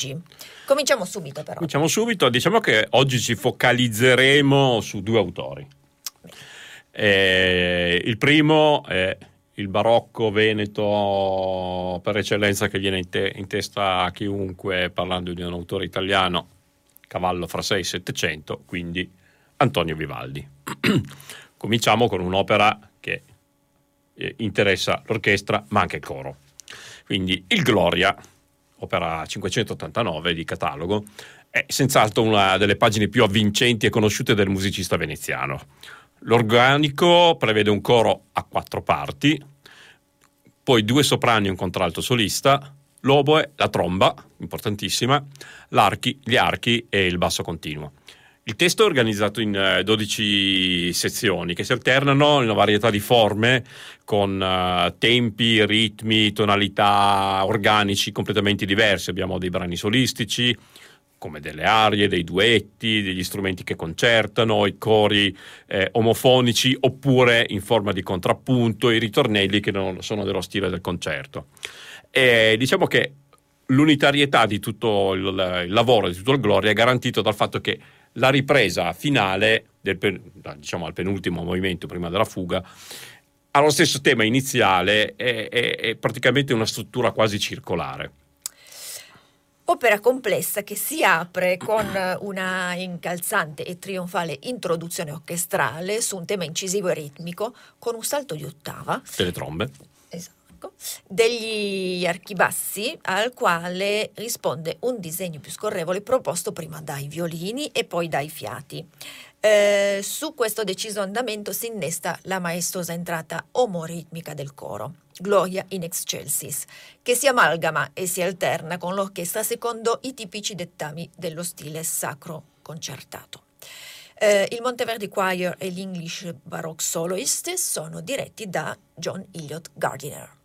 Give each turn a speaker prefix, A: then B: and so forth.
A: oggi. Cominciamo subito però.
B: Diciamo che oggi ci focalizzeremo su due autori. Il primo è il barocco veneto per eccellenza, che viene in testa a chiunque parlando di un autore italiano, cavallo fra 6 e 700, quindi Antonio Vivaldi. Cominciamo con un'opera che interessa l'orchestra ma anche il coro. Quindi il Gloria, opera 589 di catalogo, è senz'altro una delle pagine più avvincenti e conosciute del musicista veneziano. L'organico prevede un coro a 4 parti, poi 2 soprani e un contralto solista, l'oboe, la tromba, importantissima, gli archi e il basso continuo. Il testo è organizzato in 12 sezioni che si alternano in una varietà di forme con tempi, ritmi, tonalità organici completamente diversi. Abbiamo dei brani solistici, come delle arie, dei duetti, degli strumenti che concertano, i cori omofonici oppure in forma di contrappunto, i ritornelli che non sono dello stile del concerto. E diciamo che l'unitarietà di tutto il lavoro, di tutto il Gloria, è garantito dal fatto che la ripresa finale, al penultimo movimento prima della fuga, ha lo stesso tema iniziale, è praticamente una struttura quasi circolare.
A: Opera complessa che si apre con una incalzante e trionfale introduzione orchestrale su un tema incisivo e ritmico, con un salto di ottava.
B: Delle trombe.
A: Esatto. Degli archibassi, al quale risponde un disegno più scorrevole proposto prima dai violini e poi dai fiati. Su questo deciso andamento si innesta la maestosa entrata omoritmica del coro, Gloria in excelsis, che si amalgama e si alterna con l'orchestra secondo i tipici dettami dello stile sacro concertato. Il Monteverdi Choir e l'English Baroque Soloist sono diretti da John Elliott Gardiner.